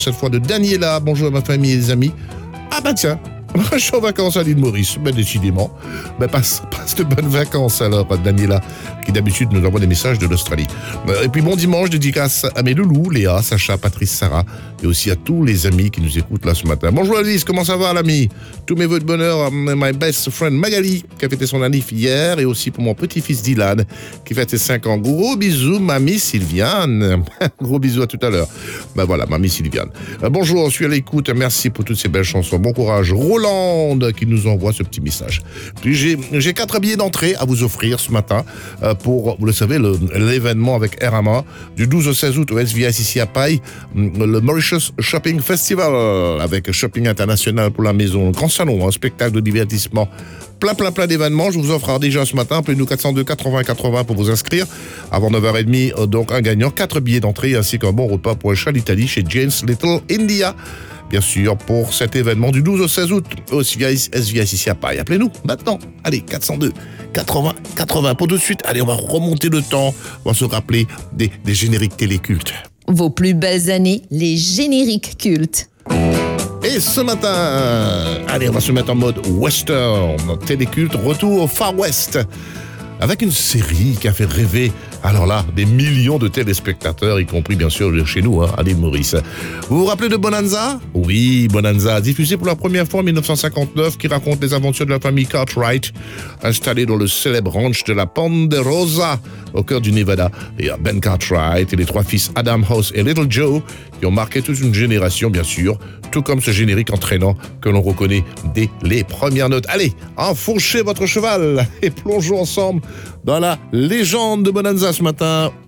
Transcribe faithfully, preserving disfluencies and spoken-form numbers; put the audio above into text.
Cette fois de Daniela. Bonjour à ma famille et les amis. Ah bah tiens, je suis en vacances à l'île Maurice. Ben décidément. Ben passe, passe de bonnes vacances alors, Daniela, qui d'habitude nous envoie des messages de l'Australie. Et puis bon dimanche, dédicace à mes loulous, Léa, Sacha, Patrice, Sarah, et aussi à tous les amis qui nous écoutent là ce matin. Bonjour Alice, comment ça va l'ami? Tous mes voeux de bonheur à my best friend Magali, qui a fêté son anniv hier, et aussi pour mon petit-fils Dylan, qui fête ses cinq ans. Gros bisous, mamie Sylviane. Gros bisous à tout à l'heure. Ben voilà, mamie Sylviane. Euh, bonjour, je suis à l'écoute, merci pour toutes ces belles chansons. Bon courage, Rolande, qui nous envoie ce petit message. Puis j'ai, j'ai quatre billets d'entrée à vous offrir ce matin euh, pour, vous le savez, le, l'événement avec R M A du douze au seize août au S V S ici à Paille, le Mauritius Shopping Festival avec shopping international pour la maison, un grand salon, un spectacle de divertissement, plein plein plein d'événements. Je vous offre déjà ce matin, appelez-nous quatre cent deux quatre-vingts quatre-vingts pour vous inscrire avant neuf heures trente, donc un gagnant, quatre billets d'entrée ainsi qu'un bon repas pour un chat d'Italie chez Jane's Little India. Bien sûr, pour cet événement du douze au seize août au S V S ici à Paris. Appelez-nous maintenant. Allez, quatre cent deux quatre-vingts quatre-vingts pour tout de suite. Allez, on va remonter le temps. On va se rappeler des, des génériques télécultes. Vos plus belles années, les génériques cultes. Et ce matin, allez, on va se mettre en mode western, téléculte, retour au Far West, avec une série qui a fait rêver, alors là, des millions de téléspectateurs, y compris bien sûr chez nous, hein, à l'île Maurice. Vous vous rappelez de Bonanza? Oui, Bonanza, diffusé pour la première fois en dix-neuf cent cinquante-neuf, qui raconte les aventures de la famille Cartwright, installée dans le célèbre ranch de la Ponderosa, au cœur du Nevada. Et Ben Cartwright et les trois fils Adam, House et Little Joe, qui ont marqué toute une génération, bien sûr, tout comme ce générique entraînant que l'on reconnaît dès les premières notes. Allez, enfourchez votre cheval et plongeons ensemble dans la légende de Bonanza ce matin.